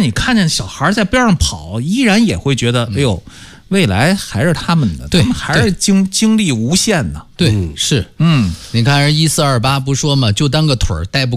你看见小孩在边上跑，依然也会觉得，哎呦，未来还是他们的， 对， 他们还是精力无限呢。 对，是，你看人1428不说嘛，就当个腿儿带不